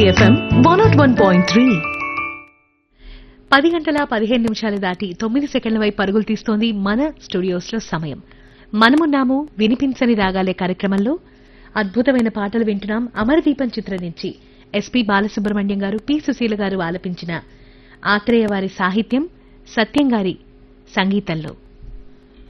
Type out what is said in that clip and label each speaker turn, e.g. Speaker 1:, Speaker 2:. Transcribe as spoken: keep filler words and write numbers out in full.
Speaker 1: Shakti FM one not one point three. పది గంటల పదిహేను నిమిషాలు దాటి తొమ్మిది సెకండ్ల వైపు పరుగులు తీస్తోంది మన స్టూడియోస్ లో సమయం. మనమున్నాము వినిపించని రాగాలే కార్యక్రమంలో. అద్భుతమైన పాటలు వింటున్నాం. అమరదీపం చిత్రం నుంచి ఎస్పీ బాలసుబ్రహ్మణ్యం గారు, పి సుశీల గారు ఆలపించిన ఆత్రేయ వారి సాహిత్యం, సత్యం గారి సంగీతంలో.